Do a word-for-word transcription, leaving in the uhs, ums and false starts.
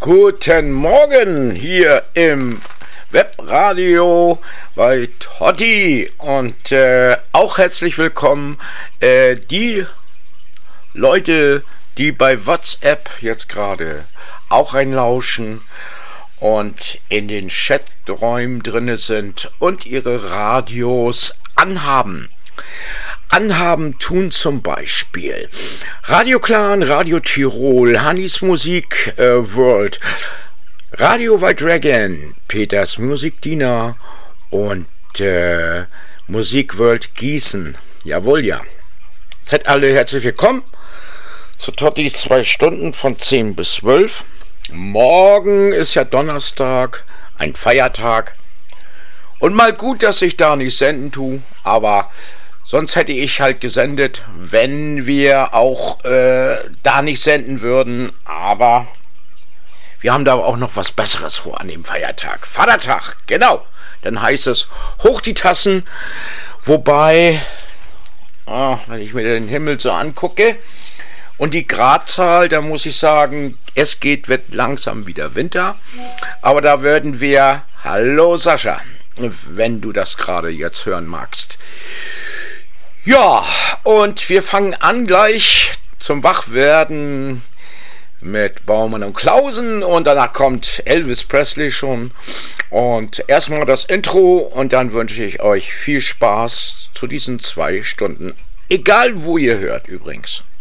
Guten Morgen hier im Webradio bei Totti und äh, auch herzlich willkommen äh, die Leute, die bei WhatsApp jetzt gerade auch reinlauschen und in den Chaträumen drinne sind und ihre Radios anhaben. Anhaben tun zum Beispiel Radio Clan, Radio Tirol, Hannis Musik äh, World, Radio White Dragon, Peters Musikdiener und äh, Musik World Gießen. Jawohl, ja. Seid alle herzlich willkommen zu Tottis zwei Stunden von zehn bis zwölf. Morgen ist ja Donnerstag, ein Feiertag. Und mal gut, dass ich da nicht senden tue, aber sonst hätte ich halt gesendet, wenn wir auch äh, da nicht senden würden. Aber wir haben da auch noch was Besseres vor an dem Feiertag. Vatertag, genau. Dann heißt es, hoch die Tassen. Wobei, oh, wenn ich mir den Himmel so angucke und die Gradzahl, da muss ich sagen, es geht, wird langsam wieder Winter. Aber da würden wir, hallo Sascha, wenn du das gerade jetzt hören magst. Ja, und wir fangen an gleich zum Wachwerden mit Baumann und Klausen und danach kommt Elvis Presley schon. Und erstmal das Intro und dann wünsche ich euch viel Spaß zu diesen zwei Stunden. Egal wo ihr hört übrigens.